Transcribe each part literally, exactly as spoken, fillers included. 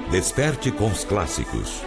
Desperte com os clássicos.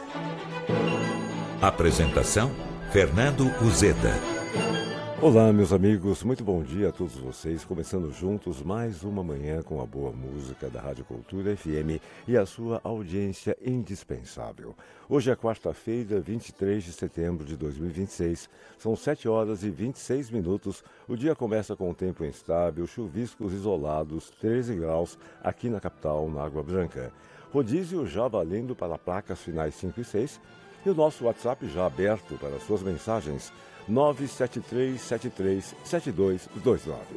Apresentação: Fernando Uzeda. Olá, meus amigos, muito bom dia a todos vocês, começando juntos mais uma manhã com a boa música da Rádio Cultura F M e a sua audiência indispensável. Hoje é quarta-feira, vinte e três de setembro de dois mil e vinte e seis, são sete horas e vinte e seis minutos, o dia começa com tempo instável, chuviscos isolados, treze graus aqui na capital, na Água Branca. Rodízio já valendo para placas finais cinco e seis e o nosso WhatsApp já aberto para suas mensagens, nove sete três sete três sete dois dois nove.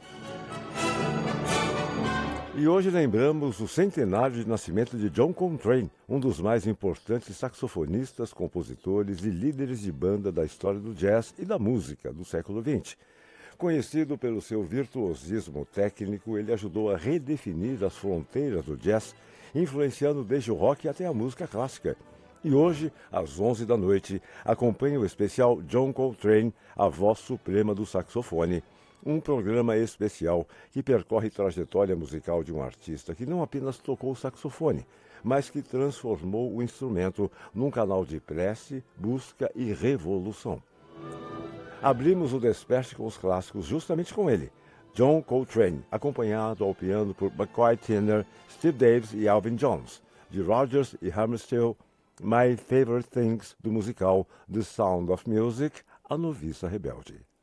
E hoje lembramos o centenário de nascimento de John Coltrane, um dos mais importantes saxofonistas, compositores e líderes de banda da história do jazz e da música do século vinte. Conhecido pelo seu virtuosismo técnico, ele ajudou a redefinir as fronteiras do jazz, influenciando desde o rock até a música clássica. E hoje, às onze da noite, acompanhe o especial John Coltrane, a voz suprema do saxofone, um programa especial que percorre a trajetória musical de um artista que não apenas tocou o saxofone, mas que transformou o instrumento num canal de prece, busca e revolução. Abrimos o Desperte com os clássicos justamente com ele, John Coltrane, acompanhado ao piano por McCoy Tyner, Steve Davis e Elvin Jones, de Rodgers e Hammerstein, My Favorite Things, do musical The Sound of Music, A Noviça Rebelde.